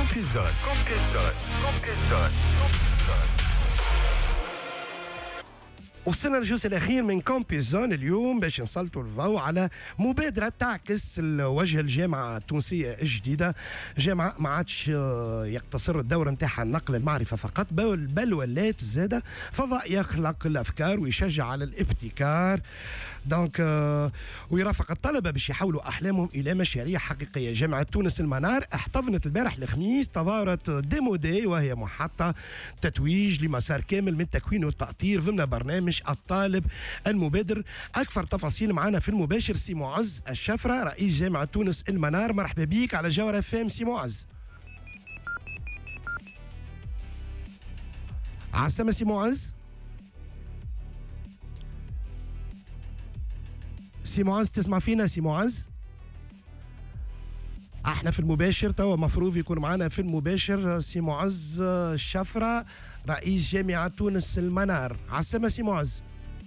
كومبيزون. وصلنا للجزء الأخير من كومبيزون اليوم باش نسلطوا الضوء على مبادرة تعكس وجه الجامعة التونسية الجديدة. جامعة ما عادش يقتصر الدور نتاعها نقل المعرفة فقط، بل ولات زادة فضاء يخلق الأفكار ويشجع على الابتكار. دونك ويرافق الطلبة باش يحولوا أحلامهم إلى مشاريع حقيقية. جامعة تونس المنار احتضنت البارح الخميس تظاهرة ديمو داي، وهي محطة تتويج لمسار كامل من التكوين والتأطير ضمن برنامج الطالب المبادر. أكثر تفاصيل معنا في المباشر سي معز الشفرة رئيس جامعة تونس المنار. مرحبا بك على جوهرة فام سي معز. عسلامة سي معز. سي معز تسمع فينا سي معز؟ احنا في المباشر توا مفروض يكون معنا في المباشر سي معز الشفرة رئيس جامعة تونس المنار. عسلامة سي معز.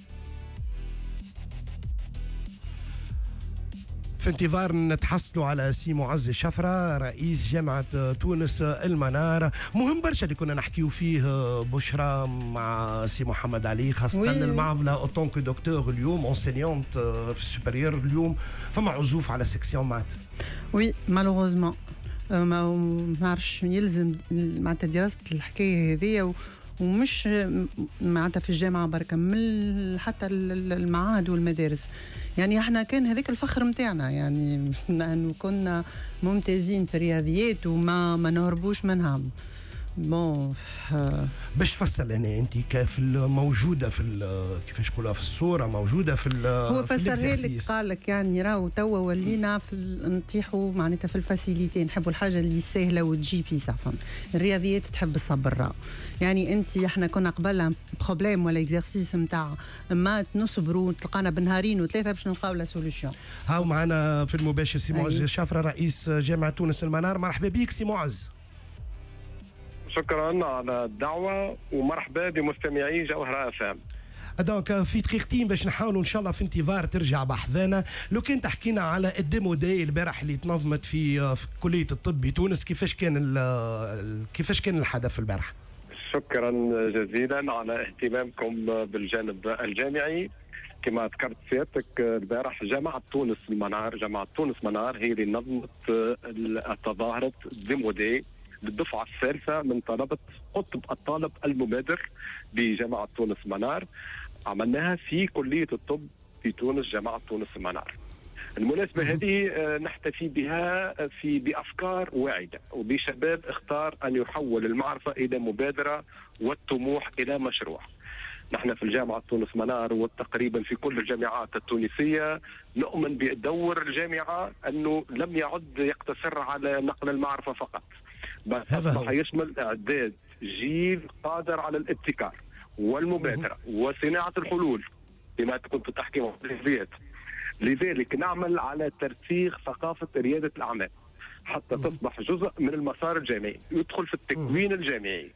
في انتظار نتحصلوا على سي معز الشفرة رئيس جامعة تونس المنار. مهم برشا اللي كنا نحكيو فيه بشرى مع سي محمد علي، خاصة المعضلة اوتونك دكتور اليوم انسينيونت في السوبريور. اليوم فما عزوف على سيكسيون مات. وي مالوغوزمون ما نعرفش يلزم معناتها دراسة الحكاية هذيا، ومش معناتها في الجامعة بركة، من حتى المعاهد والمدارس. يعني احنا كان هذاك الفخر متاعنا، يعني انه كنا ممتازين في الرياضيات وما نهربوش منها. بون باش تفسر لنا انت كيف موجوده في كيفاش نقولها في الصوره، موجوده في هو فسرها لك قال لك يعني راهو توا ولينا في نطيحوا معناتها في الفاسيليتي، نحبوا الحاجه اللي سهله وتجي في سفن. الرياضيات تحب الصبر راهو. يعني انت احنا كنا قبل بروبليم ولا اكزرسيس نتاع ما نصبروا تلقانا بنهارين وثلاثه باش نلقاو لا سوليوشن. هاو معنا في المباشر سي معز الشفرة رئيس جامعه تونس المنار. مرحبا بك سي معز. شكرا على الدعوة ومرحبا بمستمعي جوهرة FM. دونك في دقيقتين باش نحاولوا ان شاء الله في انتظار ترجع بحذانا. لو كان تحكينا على الديمو داي البارح اللي تنظمت في كلية الطب بتونس، كيفاش كان الحدث البارح؟ شكرا جزيلا على اهتمامكم بالجانب الجامعي. كما ذكرت سيادتك البارح جامعة تونس منار هي اللي نظمت تظاهرة ديمو داي للدفعة الثالثة من طلبة قطب الطالب المبادر بجامعة تونس منار. عملناها في كلية الطب في تونس جامعة تونس منار. المناسبة هذه نحتفي بها بأفكار واعدة وبشباب اختار أن يحول المعرفة إلى مبادرة والطموح إلى مشروع. نحن في الجامعة تونس منار وتقريبا في كل الجامعات التونسية نؤمن بدور الجامعة أنه لم يعد يقتصر على نقل المعرفة فقط، بل أصبح يشمل إعداد جيل قادر على الابتكار والمبادرة وصناعة الحلول بما كنت تحكي عن الرياضيات. لذلك نعمل على ترسيخ ثقافة ريادة الأعمال حتى تصبح جزء من المسار الجامعي، يدخل في التكوين الجامعي،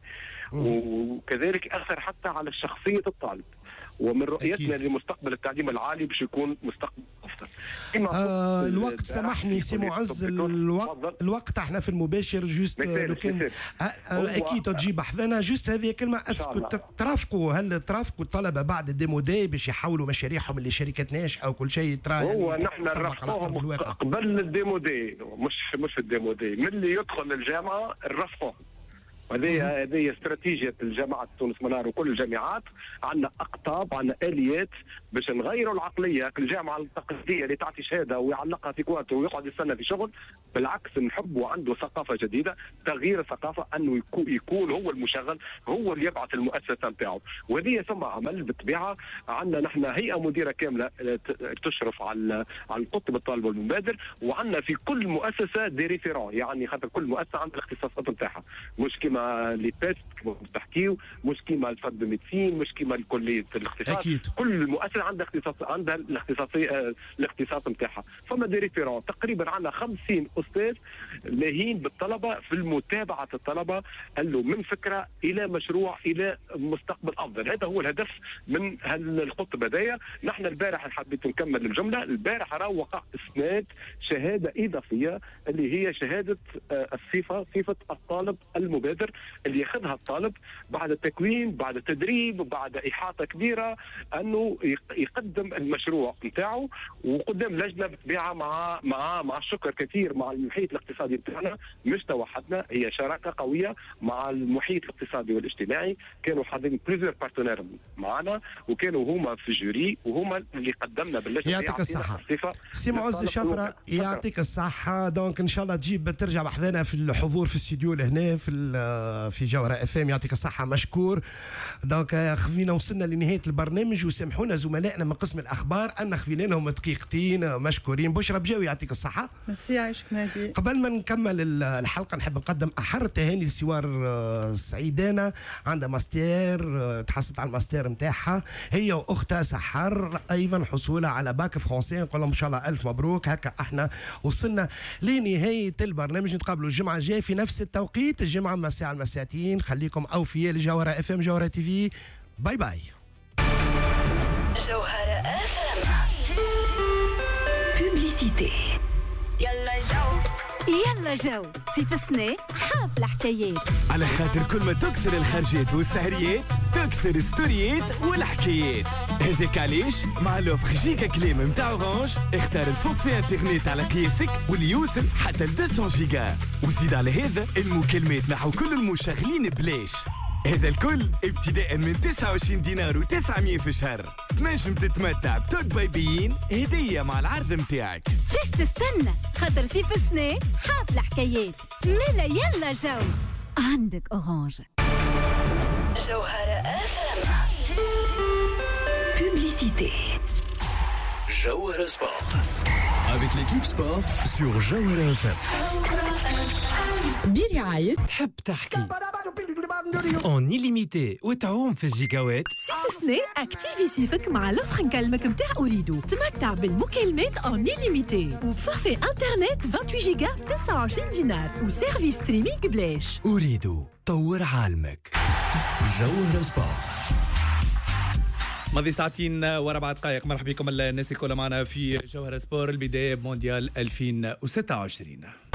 وكذلك أثر حتى على شخصية الطالب. ومن رؤيتنا لمستقبل التعليم العالي باش يكون مستقبل افضل. الوقت سامحني سي معز، الوقت احنا في المباشر جوست لو كان اكيد تجيب حذانا جوست هذه كلمه. هل ترافقوا الطلبه بعد الديمو داي باش يحولوا مشاريعهم اللي شركات ناشئه او كل شيء ترى؟ هو نحن نرافقوهم قبل الديمو داي، مش الديمو داي، من اللي يدخل الجامعه نرافقوهم. هذه استراتيجية الجامعة تونس منار وكل الجامعات. عندنا أقطاب، عندنا آليات باش نغيروا العقلية. الجامعة التقليدية اللي تعطي شهادة ويعلقها في كواته ويقعد يستنى في شغل، بالعكس نحب وعنده ثقافة جديدة. تغيير الثقافة أنه يكون هو المشغل، هو اللي يبعث المؤسسة نتاعو. وهذه ثم عمل بالطبيعة. عندنا نحن هيئة مديرة كاملة تشرف على القطب الطالب المبادر، وعندنا في كل مؤسسة دي ريفيرون، يعني خاطر كل مؤسسة عندها الاختصاصات نتاعها. مشكلة كيما لي بيست كيما تحكيو، مش كيما الفد دو ميديسين، مش كيما الكليه الاختصاص. أكيد. كل مؤسسه عندها اختصاص، عندها الاختصاص نتاعها. فما دي ريفيرون تقريبا عندنا 50 استاذ لاهين بالطلبه في متابعه الطلبه، قالوا من فكره الى مشروع الى مستقبل افضل. هذا هو الهدف من الخطبه هذيا. نحن البارح حبيت نكمل الجمله، البارح راه وقع اسناد شهاده اضافيه اللي هي شهاده صفه الطالب المبادر، اللي ياخذها الطالب بعد التكوين، بعد التدريب، بعد احاطه كبيره انه يقدم المشروع نتاعو، وقدام لجنه بالطبيعه مع الشكر كثير مع المحيط الاقتصادي بتاعنا، مش توحدنا، هي شراكه قويه مع المحيط الاقتصادي والاجتماعي. كانوا حاضرين بليزيور بارتنير معنا، وكانوا هما في الجوري، وهما اللي قدمنا باللجنه. يعطيك الصحه سي معز شفره، يعطيك الصحه. دونك ان شاء الله ترجع بحذانا في الحضور في الاستديو لهنا في جوهره اف ام. يعطيك الصحه، مشكور. دونك خفينا وصلنا لنهايه البرنامج، وسامحونا زملائنا من قسم الاخبار ان خفينا لهم دقيقتين، مشكورين. بشرى بجاوي يعطيك الصحه. ميرسي، يعيشك مهدي. قبل ما نكمل الحلقه نحب نقدم احر التهاني لسوار سعيدانه، عندها ماستير، تحصلت على الماستير نتاعها هي واختها سحر، ايضا حصولها على باك فرونسي. نقول لهم ان شاء الله الف مبروك. هكا احنا وصلنا لنهايه البرنامج، نتقابلوا الجمعه الجايه في نفس التوقيت، الجمعه من الساعه المساتين. خليكم اوفياء لجوهره اف ام، جوهره تي في. باي باي. جوهره اف ام. بوبليسيتي. يلا جو سيف السنة حافلة حكايات، على خاطر كل ما تكثر الخرجات والسهريات تكثر ستوريات والحكايات. هذاك علاش مع لوفر جيجا كليم متاع اورانج اختار الفوق في انترنت على قياسك واللي يوصل حتى ل 200 جيجا، وزيد على هذا المكالمات نحو كل المشغلين بلاش. هذا الكل ابتداء من 29 دينار و900 في الشهر. تنجم تتمتع بتوت بايبيين هدية مع العرض متاعك. فاش تستنى؟ خاطر سيف السنة حافلة حكايات. ملا يلا جو عندك اورانج. جوهرة اف ام. بوبليسيتي. Jawhara Sport. Avec l'équipe sport sur Jawhara FM. برعاية تحب تحكي اون illimité وتعوم في الجيجاوات. سيف سنة اكتيفي سيفك مع لوفر نكلمك متاع أريدو. تمتع بالمكالمات اون illimité وبفورفي انترنت 28 جيجا ب 29 دينار وسيرفيس ستريمينغ بلاش. أريدو طور عالمك. Jawhara Sport. ماضي ساعتين وربع دقائق. مرحبا بكم الناس الكل معنا في جوهرة سبور، البداية بمونديال 2026.